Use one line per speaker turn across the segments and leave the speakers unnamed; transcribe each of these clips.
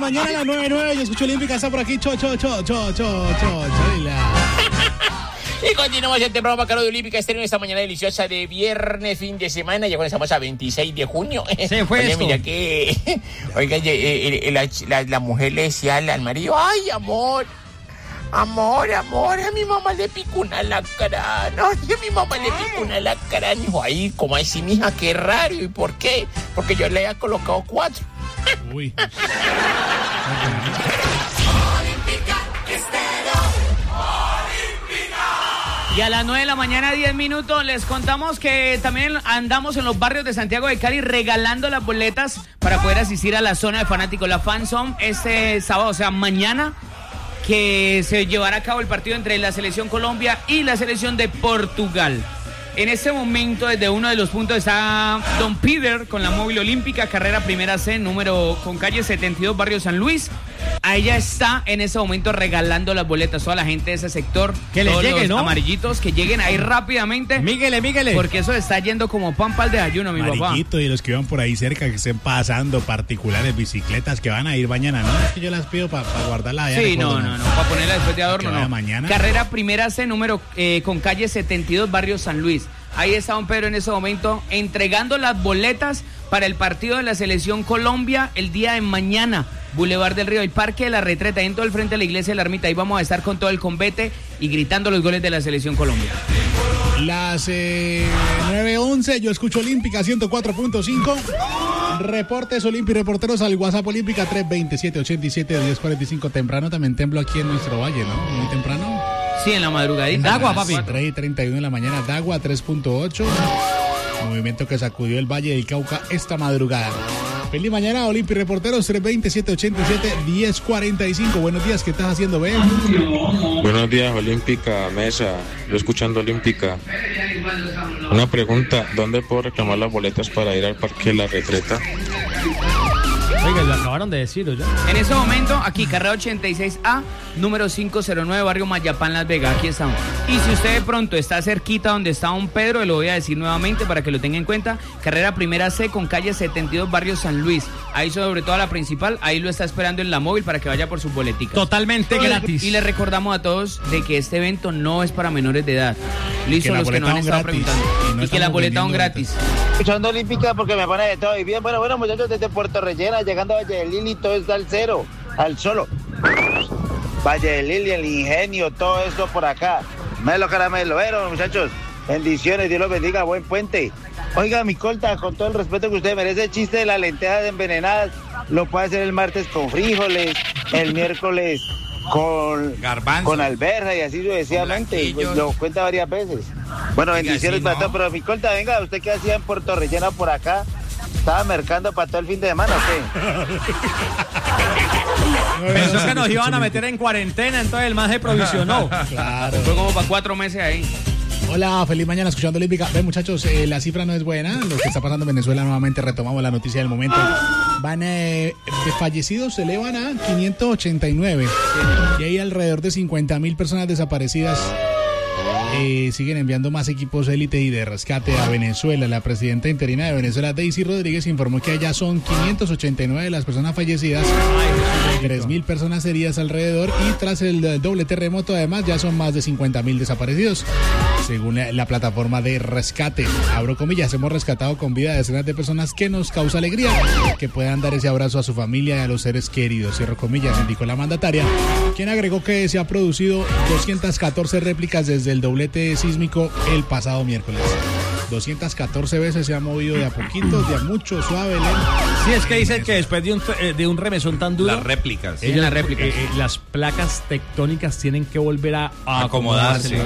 mañana a las 9:09. Yo escucho Olímpica, está por aquí. Choila.
Y continuamos este programa Caro de Olímpica Estéreo esta mañana deliciosa de viernes, fin de semana. Ya estamos a 26 de junio.
Se fue.
Oye,
esto.
mira que... Oiga, la mujer le decía al marido, ay, amor, a mi mamá le picó una lacra. No, a mi mamá le picó una lacra. Dijo, ay, ¿cómo así, mija? Qué raro. ¿Y por qué? Porque yo le había colocado 4.
Uy.
Y a las 9 de la mañana, 10 minutos, les contamos que también andamos en los barrios de Santiago de Cali regalando las boletas para poder asistir a la zona de fanáticos, la Fan Zone, este sábado, o sea, mañana, que se llevará a cabo el partido entre la Selección Colombia y la Selección de Portugal. En este momento, desde uno de los puntos está Don Peter con la móvil olímpica, carrera primera C, número con calle 72, barrio San Luis. A ella está en ese momento regalando las boletas. Toda la gente de ese sector,
que les lleguen,
los
¿no?
Amarillitos, que lleguen ahí rápidamente.
Míguele.
Porque eso está yendo como pan para el desayuno, mi papá.
Amarillito, y los que van por ahí cerca, que estén pasando, particulares, bicicletas, que van a ir mañana, ¿no? Es que yo las pido para guardarla allá.
Sí, no, para ponerla después de adorno,
no.
Mañana. Carrera primera C, número con calle 72, barrio San Luis. Ahí está don Pedro en ese momento entregando las boletas para el partido de la Selección Colombia el día de mañana. Boulevard del Río, el Parque de la Retreta, en todo el frente de la iglesia de la Ermita. Ahí vamos a estar con todo el convete y gritando los goles de la Selección Colombia.
Las 9:11, yo escucho Olímpica 104.5. Reportes Olímpica, reporteros al WhatsApp Olímpica 327-87-1045. Temprano también tembló aquí en nuestro valle, ¿no? Muy temprano.
Sí, en la madrugadita.
Dagua, papi.
3:31 de la mañana, Dagua 3.8. Movimiento que sacudió el Valle del Cauca esta madrugada. Feliz mañana, Olímpica Reporteros, 327-87-1045. Buenos días, ¿qué estás haciendo, Ben?
Buenos días, Olímpica Mesa. Yo escuchando Olímpica. Una pregunta, ¿dónde puedo reclamar las boletas para ir al Parque de la Retreta?
Oiga, lo acabaron de decir, ¿ya?
En ese momento, aquí, carrera 86A, número 509, barrio Mayapán, Las Vegas. Aquí estamos. Y si usted de pronto está cerquita donde está don Pedro, lo voy a decir nuevamente para que lo tenga en cuenta. Carrera primera C con calle 72, barrio San Luis. Ahí sobre todo la principal, ahí lo está esperando en la móvil para que vaya por sus boleticas.
Totalmente gratis.
Y le recordamos a todos de que este evento no es para menores de edad. Listo, los que nos han estado preguntando. Y que las boletas son gratis.
Escuchando Olímpica porque me pone de todo. Y bien, bueno, muchachos, desde Puerto Rellena, llegando a Valle del Lili, todo está al cero, al solo. Valle del Lili, el Ingenio, todo esto por acá. Melo caramelo, muchachos. Bendiciones, Dios los bendiga, buen puente. Oiga, mi colta, con todo el respeto que usted merece, el chiste de las lentejas envenenadas lo puede hacer el martes con frijoles, el miércoles con
garbanzo,
con alberja y así sucesivamente. Pues lo cuenta varias veces. Bueno, bendiciones para todos, pero mi colta, venga, ¿usted qué hacía en Puerto Rellena por acá? ¿Estaba mercando para todo el fin de semana o
qué? Pensó que nos iban a meter en cuarentena, entonces el más se provisionó.
Claro.
Fue como para 4 meses ahí.
Hola, feliz mañana escuchando Olímpica. Ven, muchachos, la cifra no es buena. Lo que está pasando en Venezuela, nuevamente retomamos la noticia del momento. Van fallecidos se elevan a 589 y hay alrededor de 50.000 personas desaparecidas. Siguen enviando más equipos élite y de rescate a Venezuela. La presidenta interina de Venezuela, Daisy Rodríguez, informó que allá son 589 de las personas fallecidas, 3.000 personas heridas alrededor, y tras el doble terremoto además ya son más de 50.000 desaparecidos. Según la plataforma de rescate, abro comillas, hemos rescatado con vida a decenas de personas que nos causa alegría que puedan dar ese abrazo a su familia y a los seres queridos, cierro comillas, indicó la mandataria, quien agregó que se ha producido 214 réplicas desde el doblete sísmico el pasado miércoles. 214 veces se ha movido de a poquitos, de a mucho, suave, lento.
Sí, es que dicen que después de un remesón tan duro,
las réplicas.
Las placas tectónicas tienen que volver a
acomodarse.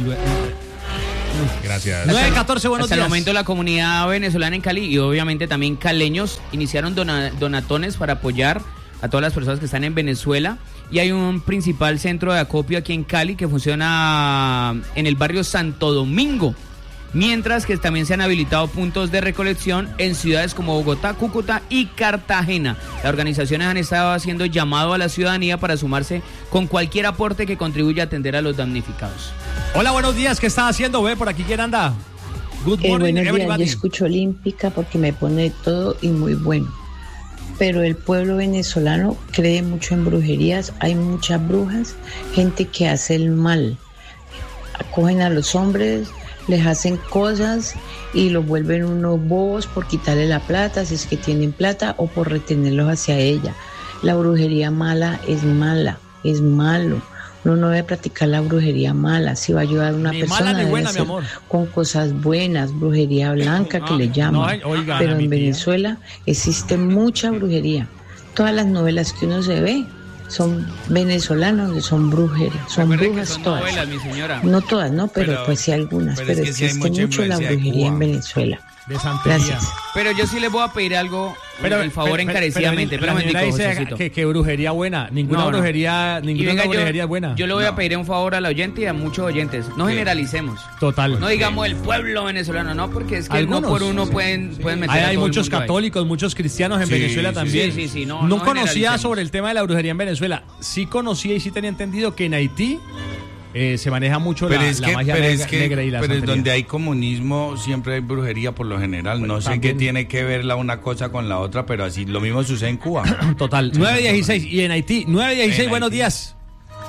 Gracias.
9:14, buenos
Hasta
días.
el momento la comunidad venezolana en Cali y obviamente también caleños iniciaron donatones para apoyar a todas las personas que están en Venezuela, y hay un principal centro de acopio aquí en Cali que funciona en el barrio Santo Domingo, mientras que también se han habilitado puntos de recolección en ciudades como Bogotá, Cúcuta y Cartagena. Las organizaciones han estado haciendo llamado a la ciudadanía para sumarse con cualquier aporte que contribuya a atender a los damnificados.
Hola, buenos días, ¿qué estás haciendo? Ve, por aquí, ¿quién anda? Good morning,
buenos días,
everybody.
yo escucho Olímpica porque me pone todo y muy bueno. pero el pueblo venezolano cree mucho en brujerías, hay muchas brujas, gente que hace el mal, cogen a los hombres, les hacen cosas y los vuelven unos bobos por quitarle la plata, si es que tienen plata, o por retenerlos hacia ella. La brujería mala, es malo. Uno no debe practicar la brujería mala. Si va a ayudar a una
ni
persona,
mala ni buena,
debe
mi amor.
con cosas buenas, brujería blanca que le llaman.
Oiga,
pero en
mi tía.
Venezuela existe mucha brujería. Todas las novelas que uno se ve son venezolanos, son brujerías, son
Recuerde que
brujas
son
todas.
novelas, mi señora.
No todas, no, pero pues sí algunas.
pero
Pero
es que sí hay
existe
mucha
mucho la
influencia de
brujería en
Cuba.
Venezuela.
De santería.
Gracias.
Pero yo sí les voy a pedir algo, el favor encarecidamente.
Pero la
Espera un
señora
momentico,
dice que brujería buena. Ninguna brujería es buena.
Yo le voy a pedir un favor al oyente y a muchos oyentes. No generalicemos.
Total.
No digamos el pueblo venezolano, no, porque es que
Algunos,
no por uno pueden meter a
Hay
todo
muchos
el mundo ahí.
católicos, muchos cristianos en Venezuela también.
Sí,
no
no
conocía
generalicemos.
sobre el tema de la brujería en Venezuela. Sí conocía y sí tenía entendido que en Haití se maneja mucho la magia negra y la
pero es
santería.
donde hay comunismo siempre hay brujería por lo general. No sé
también.
qué tiene que ver la una cosa con la otra, pero así lo mismo sucede en Cuba.
Total. 9:16 y en Haití 9:16.
En
Buenos
Haití.
días.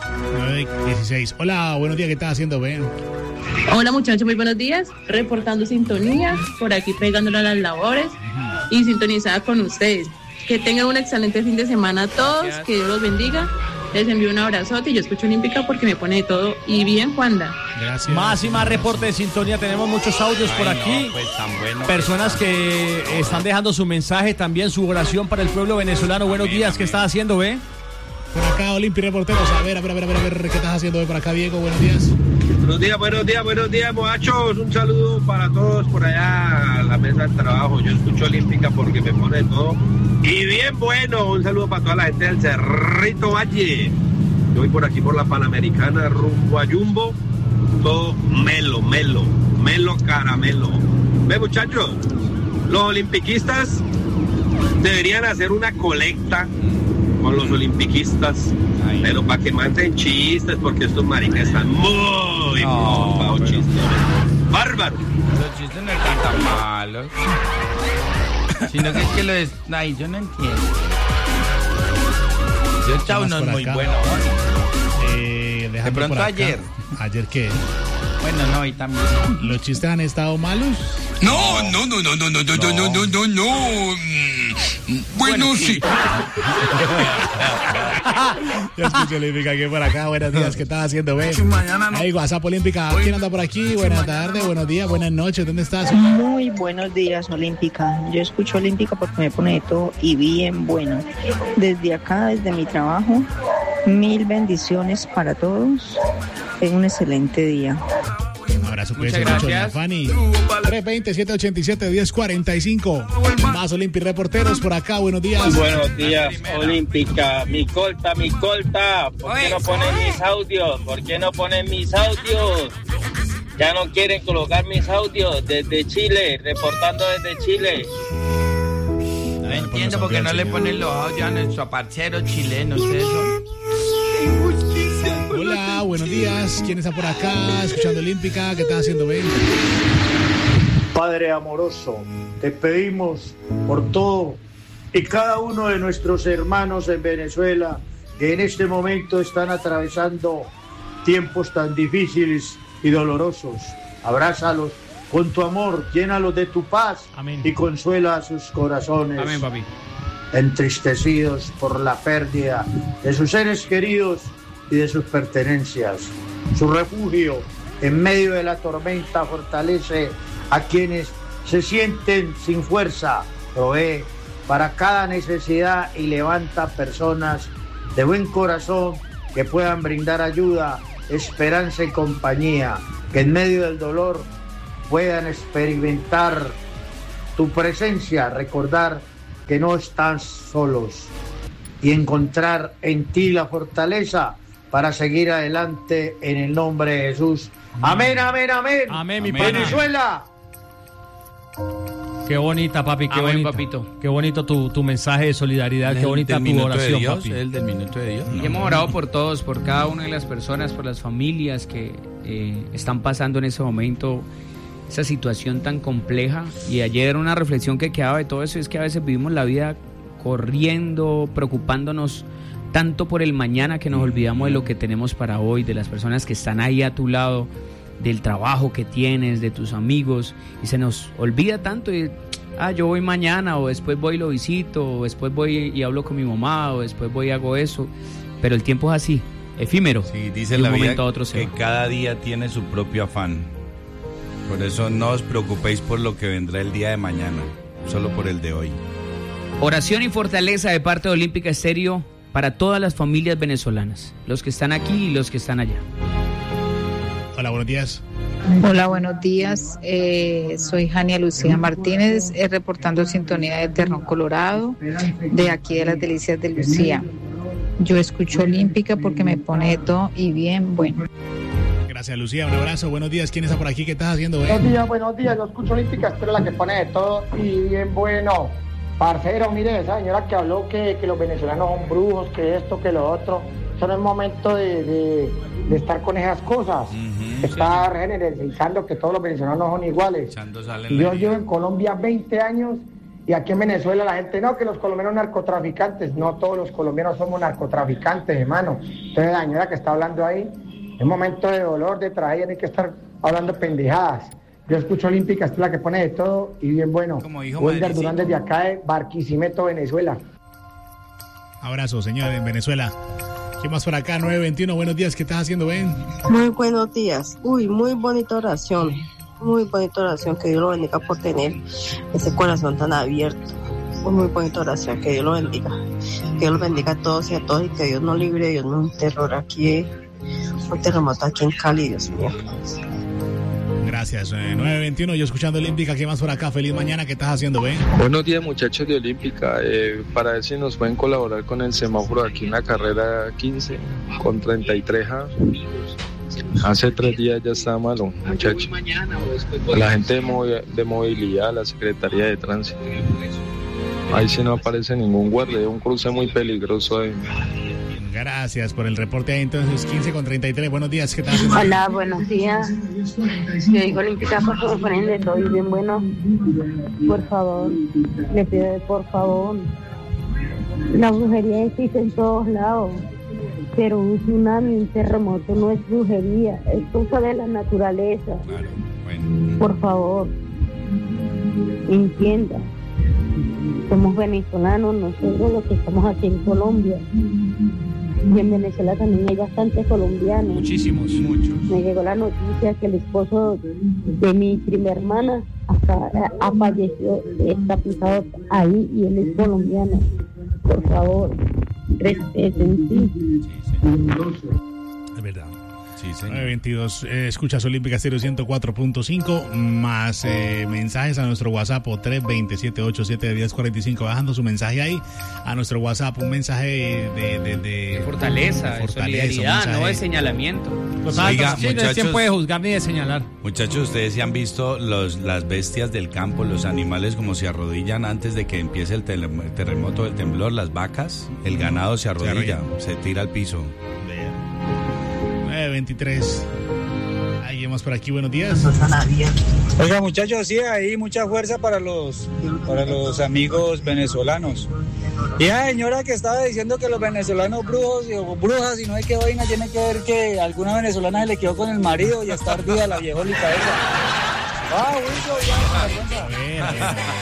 9:16. Hola, buenos días, ¿qué estás haciendo, Ben?
Hola muchachos, muy buenos días. Reportando sintonía, por aquí pegándole a las labores y sintonizada con ustedes. Que tengan un excelente fin de semana a todos,
Gracias.
que Dios los bendiga. Les envío un abrazote y yo escucho Olímpica porque me pone de todo. Y bien, Juanda.
Gracias.
Más y más reporte de sintonía. Tenemos muchos audios por
Ay,
aquí.
no, pues, tan bueno.
Personas que están dejando su mensaje, también su oración para el pueblo venezolano. Buenos días, ¿qué estás haciendo, ve?
Por acá, Olimpi Reporteros. A ver, ¿qué estás haciendo por acá, Diego? Buenos días.
Buenos días, muchachos. Un saludo para todos por allá a la mesa de trabajo. Yo escucho Olímpica porque me pone de todo. Y bien bueno, un saludo para toda la gente del Cerrito Valle. Yo voy por aquí por la Panamericana, rumbo a Jumbo. Todo melo caramelo. Ve, muchachos, los olimpiquistas deberían hacer una colecta con los olimpiquistas, pero para que manden chistes, porque estos maricas están muy bombados chistes. Bárbaro.
Los chistes no están tan malos. Sino que es que los... Ay, yo no entiendo. Yo estaba unos
por
muy
acá?
buenos.
De
pronto ayer.
¿Ayer qué?
Bueno, no, y también.
¿Los chistes han estado malos?
No. Bueno, sí.
Ya escucho Olímpica aquí por acá. Buenos días, ¿qué estás haciendo, Ben? Ahí, WhatsApp Olímpica. ¿Quién anda por aquí? Buenas tardes, buenos días, buenas noches. ¿Dónde estás?
Muy buenos días, Olímpica. Yo escucho Olímpica porque me pone de todo y bien bueno. Desde acá, desde mi trabajo, 1000 bendiciones para todos. Es un excelente día.
Un abrazo, cuídense
Muchas
mucho,
gracias.
Fanny. 320-787-1045. Más Olympi Reporteros por acá, buenos días.
Buenos días, Olímpica. Mi colta. ¿Por qué no ponen mis audios? Ya no quieren colocar mis audios desde Chile, reportando desde Chile.
No entiendo por qué no le ponen los audios a nuestro parcero chileno. Ustedes son...
Hola, buenos días. ¿Quién está por acá escuchando Olímpica? ¿Qué estás haciendo, Ben?
Padre amoroso, te pedimos por todo y cada uno de nuestros hermanos en Venezuela que en este momento están atravesando tiempos tan difíciles y dolorosos. Abrázalos con tu amor, llénalos de tu paz.
Amén.
Y consuela a sus corazones.
Amén, papi.
Entristecidos por la pérdida de sus seres queridos y de sus pertenencias. Su refugio en medio de la tormenta fortalece a quienes se sienten sin fuerza, provee para cada necesidad y levanta personas de buen corazón que puedan brindar ayuda, esperanza y compañía, que en medio del dolor puedan experimentar tu presencia, recordar que no están solos y encontrar en ti la fortaleza para seguir adelante en el nombre de Jesús. Amén, amén, amén.
Amén, mi
Amén.
pana.
Venezuela.
Qué bonita, papi, qué
Amén,
bonita.
papito.
Qué bonito tu mensaje de solidaridad, qué bonita tu oración, papi.
El del minuto de Dios.
Y hemos orado por todos, por cada una de las personas, por las familias que están pasando en ese momento esa situación tan compleja. Y ayer una reflexión que quedaba de todo eso es que a veces vivimos la vida corriendo, preocupándonos tanto por el mañana que nos olvidamos de lo que tenemos para hoy, de las personas que están ahí a tu lado, del trabajo que tienes, de tus amigos, y se nos olvida tanto y yo voy mañana, o después voy y lo visito, o después voy y hablo con mi mamá, o después voy y hago eso, pero el tiempo es así, efímero.
Sí, dice la vida que cada día tiene su propio afán, por eso no os preocupéis por lo que vendrá el día de mañana, solo por el de hoy.
Oración y fortaleza de parte de Olímpica Estéreo para todas las familias venezolanas, los que están aquí y los que están allá.
Hola, buenos días.
Hola, buenos días. Soy Jania Lucía Martínez, reportando sintonía de Terrón, Colorado, de aquí de las Delicias de Lucía. Yo escucho Olímpica porque me pone de todo y bien bueno.
Gracias, Lucía. Un abrazo. Buenos días. ¿Quién está por aquí? ¿Qué estás haciendo?
Buenos días. Yo escucho Olímpica, esta es la que pone de todo y bien bueno. Parcero, mire, esa señora que habló que los venezolanos son brujos, que esto, que lo otro. Eso no es momento de estar con esas cosas. Está generalizando que todos los venezolanos son iguales. Yo llevo en Colombia 20 años y aquí en Venezuela la gente, no, que los colombianos son narcotraficantes. No todos los colombianos somos narcotraficantes, hermano. Entonces la señora que está hablando ahí, es momento de dolor, de tragedia, no hay que estar hablando pendejadas. Yo escucho Olímpica, esta es la que pone de todo y bien bueno. Wilder Durán desde acá de Barquisimeto, Venezuela.
Abrazo, señor, en Venezuela. ¿Qué más por acá? 921, buenos días, ¿qué estás haciendo, Ben?
Muy buenos días. Muy bonita oración. Muy bonita oración, que Dios lo bendiga por tener ese corazón tan abierto. Muy bonita oración, que Dios lo bendiga. Que Dios lo bendiga a todos y a todos y que Dios nos libre, Dios nos terror aquí, un terremoto aquí en Cali, Dios mío.
Gracias, 921, yo escuchando Olímpica, ¿qué más por acá? Feliz mañana, ¿qué estás haciendo, Ben?
Buenos días, muchachos de Olímpica, para ver si nos pueden colaborar con el semáforo aquí en la carrera 15 con 33A. Hace 3 días ya está malo, muchachos. La gente de movilidad, la Secretaría de Tránsito. Ahí sí no aparece ningún guardia, es un cruce muy peligroso ahí.
Gracias por el reporte ahí, entonces 15 con 33, buenos días, ¿qué tal?
Hola, buenos días. Yo digo Olímpica porque me ponen de todo y bien bueno. Por favor, le pido por favor. La brujería existe en todos lados, pero un tsunami, un terremoto no es brujería, es cosa de la naturaleza. Claro, bueno. Por favor, entienda. Somos venezolanos, nosotros los que estamos aquí en Colombia. Y en Venezuela también hay bastantes colombianos.
Muchísimos, muchos.
Me llegó la noticia que el esposo de mi prima hermana ha fallecido, está pisado ahí y él es colombiano. Por favor, respeten, sí.
Es verdad. Sí, 922, escuchas Olímpica Estéreo 104.5, más mensajes a nuestro WhatsApp o 320-787-1045, bajando su mensaje ahí a nuestro WhatsApp, un mensaje de
fortaleza, de solidaridad, no de señalamiento.
Oiga, muchachos, ¿quién puede juzgar ni de señalar?
Muchachos, ustedes se han visto las bestias del campo, los animales como se arrodillan antes de que empiece el terremoto, el temblor, las vacas, el ganado se arrodilla, se tira al piso.
923. Ahí vamos por aquí, buenos días.
Oiga, muchachos, sí, ahí mucha fuerza para los amigos venezolanos. Y la señora que estaba diciendo que los venezolanos brujos o brujas y no hay que vaina, tiene que ver que alguna venezolana se le quedó con el marido y está ardida la viejolita esa.